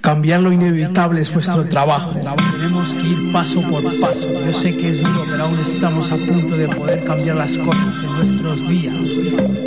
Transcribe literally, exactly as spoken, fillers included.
Cambiar lo inevitable es vuestro trabajo. Tenemos que ir paso por paso. Yo sé que es duro, pero aún estamos a punto de poder cambiar las cosas en nuestros días.